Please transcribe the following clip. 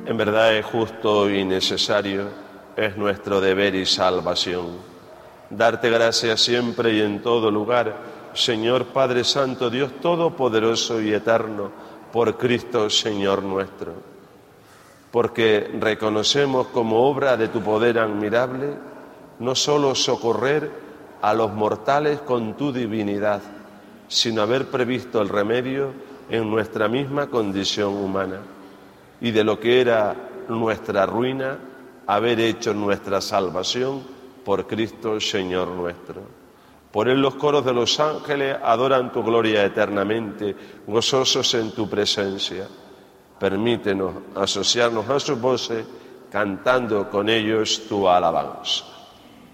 En verdad es justo y necesario, es nuestro deber y salvación. Darte gracias siempre y en todo lugar, Señor Padre Santo, Dios Todopoderoso y Eterno, por Cristo Señor nuestro. Porque reconocemos como obra de tu poder admirable, no solo socorrer a los mortales con tu divinidad, sino haber previsto el remedio en nuestra misma condición humana, y de lo que era nuestra ruina, haber hecho nuestra salvación por Cristo Señor nuestro. Por él los coros de los ángeles adoran tu gloria eternamente, gozosos en tu presencia. Permítenos asociarnos a sus voces, cantando con ellos tu alabanza.